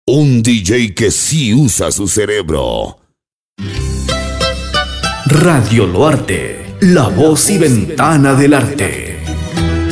Un DJ que sí usa su cerebro. Radio Loarte, la voz y ventana del arte.